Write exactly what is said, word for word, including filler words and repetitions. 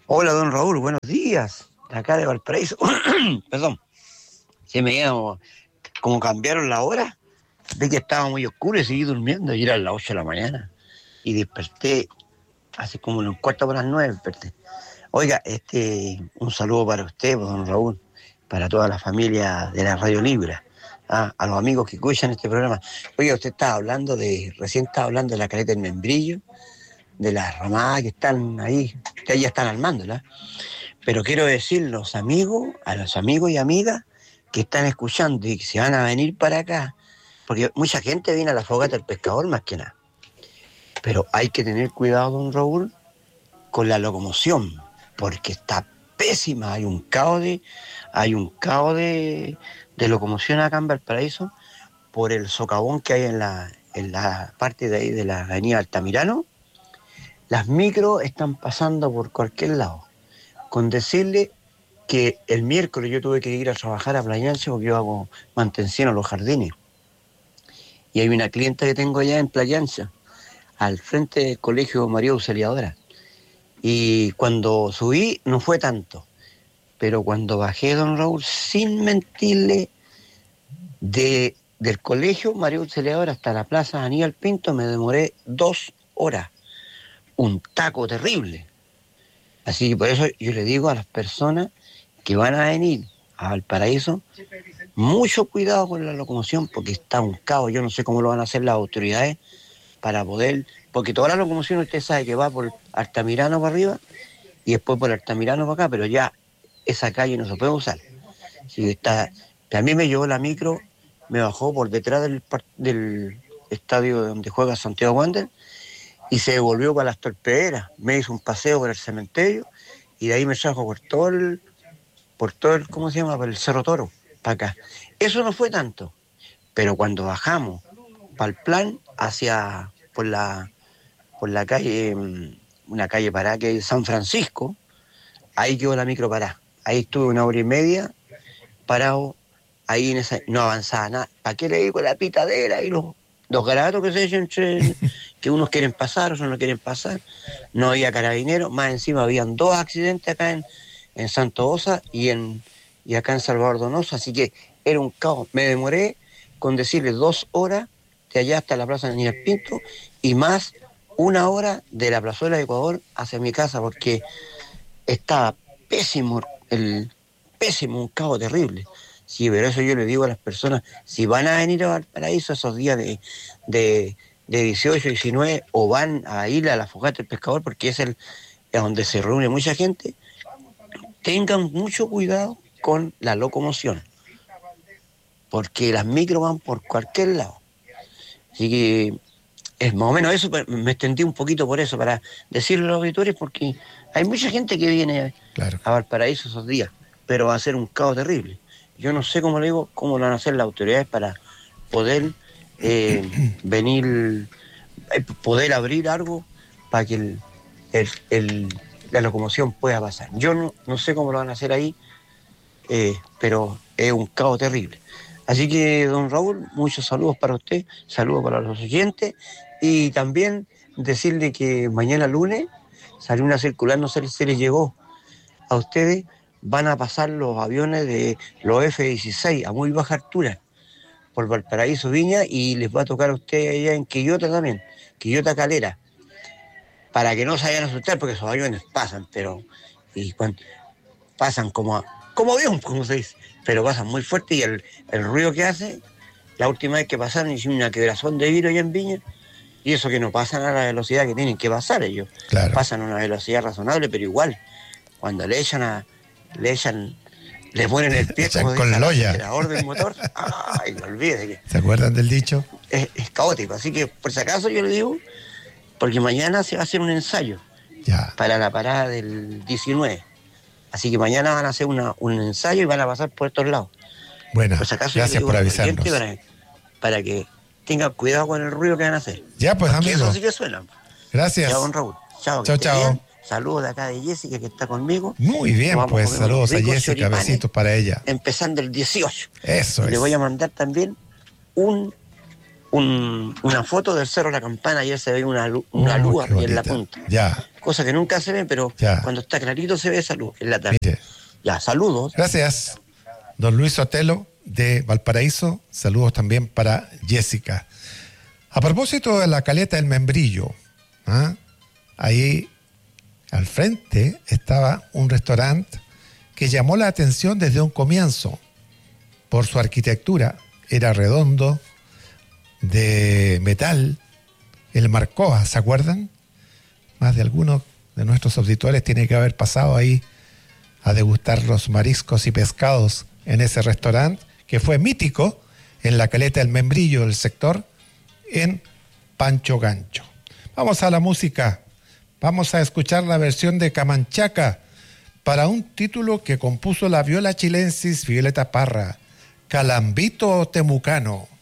Hola, don Raúl, buenos días. De acá de Valparaíso. Perdón. Se me iba como cambiaron la hora. Vi que estaba muy oscuro y seguí durmiendo. Y eran las ocho de la mañana. Y desperté hace como un cuarto para las nueve. Desperté. Oiga, este, un saludo para usted, don Raúl, para toda la familia de la Radio Libra, ah, a los amigos que escuchan este programa. Oiga, usted estaba hablando de, recién estaba hablando de la caleta del Membrillo, de las ramadas que están ahí, que ya están armándola. Pero quiero decir los amigos, a los amigos y amigas que están escuchando y que se van a venir para acá, porque mucha gente viene a la fogata del pescador más que nada. Pero hay que tener cuidado, don Raúl, con la locomoción, porque está pésima. Hay un caos de, hay un caos de, de locomoción acá en Valparaíso por el socavón que hay en la, en la parte de ahí de la avenida Altamirano. Las micros están pasando por cualquier lado. Con decirle que el miércoles yo tuve que ir a trabajar a Playa Ancha porque yo hago mantención a los jardines. Y hay una clienta que tengo allá en Playa Ancha, al frente del colegio María Auxiliadora. Y cuando subí no fue tanto, pero cuando bajé, don Raúl, sin mentirle, de, del colegio María Auxiliadora hasta la plaza Aníbal Pinto me demoré dos horas. Un taco terrible. Así que por eso yo le digo a las personas que van a venir a Valparaíso, mucho cuidado con la locomoción porque está un caos. Yo no sé cómo lo van a hacer las autoridades para poder, porque toda la locomoción usted sabe que va por Altamirano para arriba y después por Altamirano para acá, pero ya esa calle no se puede usar. Así que está, a mí me llevó la micro, me bajó por detrás del, del estadio donde juega Santiago Wander y se devolvió para las torpederas. Me hizo un paseo por el cementerio y de ahí me trajo por todo el, por todo el, ¿cómo se llama? Por el Cerro Toro, para acá. Eso no fue tanto, pero cuando bajamos para el plan hacia, por la, por la calle, una calle parada que es San Francisco, ahí quedó la micro parada. Ahí estuve una hora y media parado, ahí en esa, no avanzaba nada. ¿Para qué le digo la pitadera y los, los garabatos que se echan entre, que unos quieren pasar, otros no quieren pasar? No había carabineros, más encima habían dos accidentes acá en, en Santo Osa y, en, y acá en Salvador Donoso, así que era un caos. Me demoré con decirle dos horas de allá hasta la plaza de Aníbal Pinto y más una hora de la plazuela de Ecuador hacia mi casa porque estaba pésimo, el pésimo, un caos terrible. Sí, pero eso yo le digo a las personas, si van a venir a Valparaíso esos días de, de, de dieciocho, diecinueve, o van a ir a la fogata del pescador, porque es el es donde se reúne mucha gente, tengan mucho cuidado con la locomoción, porque las micros van por cualquier lado. Así que es más o menos eso, me extendí un poquito por eso, para decirle a los auditores, porque hay mucha gente que viene claro. a Valparaíso esos días, pero va a ser un caos terrible. Yo no sé, cómo le digo, cómo lo van a hacer las autoridades para poder eh, venir, eh, poder abrir algo para que el, el, el, la locomoción pueda pasar. Yo no, no sé cómo lo van a hacer ahí, eh, pero es un caos terrible. Así que, don Raúl, muchos saludos para usted, saludos para los oyentes, y también decirle que mañana lunes salió una circular, no sé si se les llegó a ustedes, van a pasar los aviones de los efe dieciséis a muy baja altura por Valparaíso, Viña, y les va a tocar a ustedes allá en Quillota también, Quillota Calera, para que no se vayan a asustar, porque esos aviones pasan, pero y cuando, pasan como, como avión, como se dice, pero pasan muy fuerte y el, el ruido que hace, la última vez que pasaron hicieron una quebrazón de vidrio allá en Viña, y eso que no pasan a la velocidad que tienen que pasar ellos, claro. Pasan a una velocidad razonable, pero igual, cuando le echan a le echan, le ponen el pie como con el olla del motor, ay, no olvides que ¿se acuerdan del dicho? Es, es caótico, así que por si acaso yo le digo, porque mañana se va a hacer un ensayo ya. Para la parada del diecinueve, así que mañana van a hacer una, un ensayo y van a pasar por estos lados. Bueno, por si acaso gracias digo, por avisarnos. Para, para que tengan cuidado con el ruido que van a hacer. Ya, pues, porque amigo. Eso sí que suena. Gracias. Chao, don Raúl. Chao, chao. chao. Saludos de acá de Jessica, que está conmigo. Muy bien, pues saludos a Jessica, besitos para ella. Empezando el dieciocho. Eso y es. Le voy a mandar también un, un una foto del Cerro La Campana. Ayer se ve una, una oh, luz aquí en la punta. Ya. cosa que nunca se ve, pero ya. Cuando está clarito se ve salud en la tarde. Mire. Ya, saludos. Gracias, don Luis Sotelo de Valparaíso. Saludos también para Jessica. A propósito de la caleta del Membrillo, ¿ah? Ahí al frente estaba un restaurante que llamó la atención desde un comienzo por su arquitectura. Era redondo, de metal, el Marcoa, ¿se acuerdan? Más de algunos de nuestros auditores tiene que haber pasado ahí a degustar los mariscos y pescados en ese restaurante que fue mítico en la caleta del Membrillo del sector en Pancho Gancho. Vamos a la música. Vamos a escuchar la versión de Camanchaca para un título que compuso la viola chilensis Violeta Parra, Calambito Temucano.